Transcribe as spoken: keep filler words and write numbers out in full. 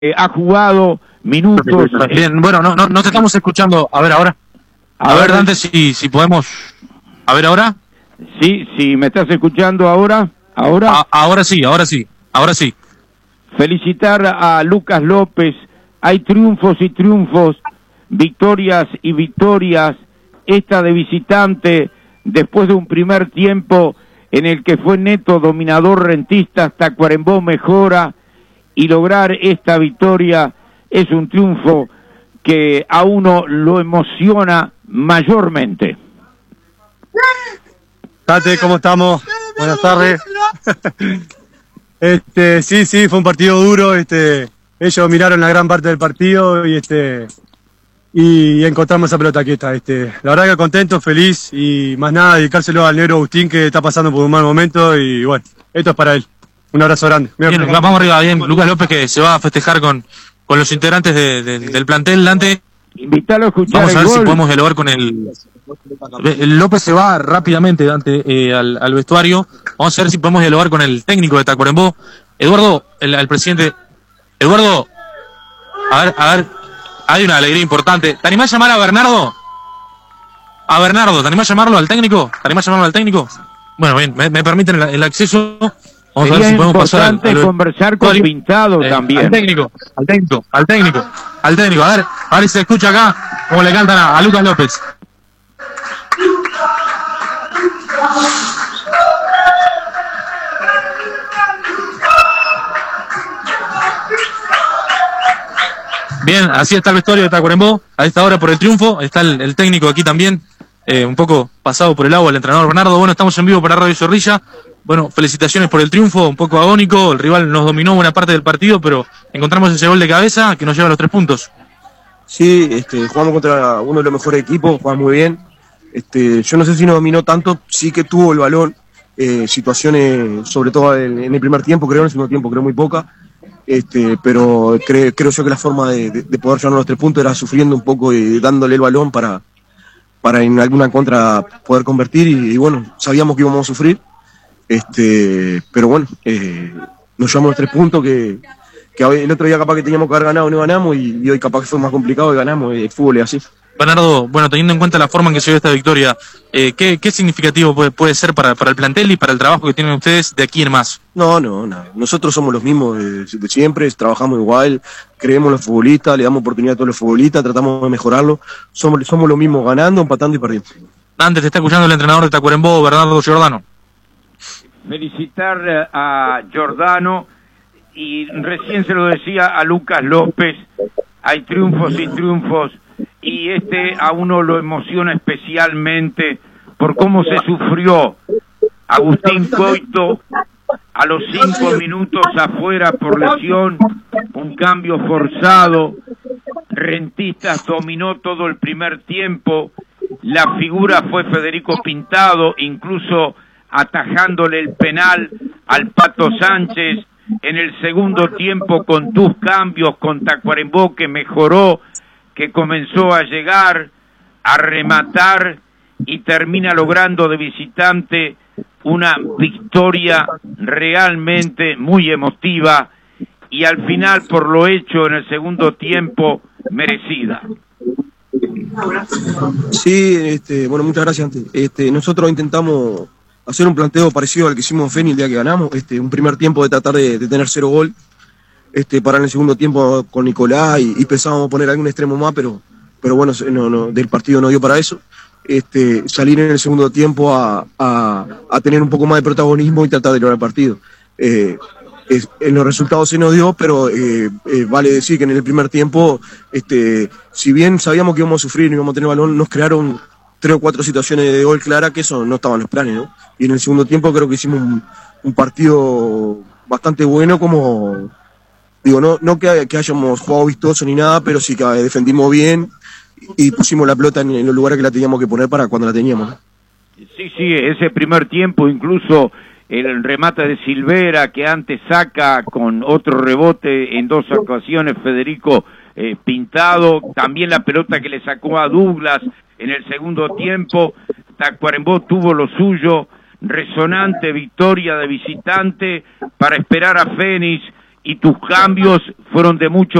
eh, ha jugado minutos. Bien, bueno, no, no, no te estamos escuchando. A ver, ahora. A, a ver, ver, Dante, si, si podemos. A ver, ahora. Sí, sí, ¿me estás escuchando ahora? ¿Ahora? A, ahora sí, ahora sí, ahora sí. Felicitar a Lucas López. Hay triunfos y triunfos, victorias y victorias. Esta de visitante, después de un primer tiempo en el que fue neto dominador Rentistas, Tacuarembó mejora, y lograr esta victoria es un triunfo que a uno lo emociona mayormente. Tate, ¿cómo estamos? Buenas tardes. Este, sí, sí, fue un partido duro. Este, ellos miraron la gran parte del partido y este y encontramos esa pelota quieta. Este, la verdad que contento, feliz y más nada dedicárselo al negro Agustín, que está pasando por un mal momento, y bueno, esto es para él. Un abrazo grande. Bien, vamos arriba, bien. Lucas López, que se va a festejar con, con los integrantes de, de, del plantel. Dante, invítalo a escuchar. Vamos a ver el si gol. podemos dialogar con el... el López se va rápidamente, Dante, eh, al, al vestuario. Vamos a ver si podemos dialogar con el técnico de Tacuarembó. Eduardo, el, el presidente. Eduardo, a ver, a ver, hay una alegría importante. ¿Te animás a llamar a Bernardo? A Bernardo, ¿te animás a llamarlo al técnico? ¿Te animás a llamarlo al técnico? Bueno, bien, me, me permiten el, el acceso. Vamos Sería a ver si podemos pasar al, al, conversar con al, Pintado eh, también. Al técnico, al técnico, al técnico, al técnico. A ver, a ver si se escucha acá como le cantan a, a Lucas López. Bien, así está el vestuario de Tacuarembó a esta hora por el triunfo. Está el, el técnico aquí también, eh, un poco pasado por el agua, el entrenador Bernardo. Bueno, estamos en vivo para Radio Zorrilla. Bueno, felicitaciones por el triunfo, un poco agónico. El rival nos dominó buena parte del partido, pero encontramos ese gol de cabeza que nos lleva a los tres puntos. Sí, este, jugamos contra uno de los mejores equipos, jugamos muy bien. Este, yo no sé si nos dominó tanto, sí que tuvo el balón, eh, situaciones, sobre todo en, en el primer tiempo, creo, en el segundo tiempo creo muy poca. Este, pero creo, creo yo que la forma de, de, de poder llevarnos los tres puntos era sufriendo un poco y dándole el balón para, para en alguna contra poder convertir, y, y bueno, sabíamos que íbamos a sufrir. Este, pero bueno, eh, nos llevamos los tres puntos que, que el otro día capaz que teníamos que haber ganado y no ganamos, y, y hoy capaz que fue más complicado y ganamos. El fútbol es así. Bernardo, bueno, teniendo en cuenta la forma en que se dio esta victoria, eh, ¿qué, qué significativo puede, puede ser para, para el plantel y para el trabajo que tienen ustedes de aquí en más? No, no, no. Nosotros somos los mismos de, de siempre, trabajamos igual, creemos en los futbolistas, le damos oportunidad a todos los futbolistas, tratamos de mejorarlo. Somos, somos los mismos, ganando, empatando y perdiendo. Antes te está escuchando el entrenador de Tacuarembó, Bernardo Giordano. Felicitar a Giordano, y recién se lo decía a Lucas López, hay triunfos y triunfos, y este a uno lo emociona especialmente por cómo se sufrió. Agustín Coito a los cinco minutos afuera por lesión, un cambio forzado. Rentistas dominó todo el primer tiempo, la figura fue Federico Pintado, incluso atajándole el penal al Pato Sánchez. En el segundo tiempo, con tus cambios, con Tacuarembó que mejoró, que comenzó a llegar, a rematar, y termina logrando de visitante una victoria realmente muy emotiva, y al final, por lo hecho en el segundo tiempo, merecida. Sí, este, bueno, muchas gracias. Este, nosotros intentamos hacer un planteo parecido al que hicimos en Feni el día que ganamos. Este, un primer tiempo de tratar de, de tener cero gol, este, para en el segundo tiempo con Nicolás, y, y pensábamos poner algún extremo más, pero, pero bueno, no, no, del partido no dio para eso. Este, salir en el segundo tiempo a, a, a tener un poco más de protagonismo y tratar de lograr el partido. Eh, es, en los resultados se nos dio, pero eh, eh, vale decir que en el primer tiempo, este, si bien sabíamos que íbamos a sufrir, no íbamos a tener balón, nos crearon tres o cuatro situaciones de gol claras que eso no estaban en los planes, ¿no? Y en el segundo tiempo creo que hicimos un, un partido bastante bueno, como digo, no, no que, que hayamos jugado vistoso ni nada, pero sí que defendimos bien y pusimos la pelota en, en los lugares que la teníamos que poner para cuando la teníamos, ¿no? Sí, sí, ese primer tiempo, incluso el remate de Silvera, que antes saca con otro rebote en dos ocasiones Federico eh, Pintado, también la pelota que le sacó a Douglas en el segundo tiempo. Tacuarembó tuvo lo suyo, resonante victoria de visitante para esperar a Fénix y tus cambios fueron de mucho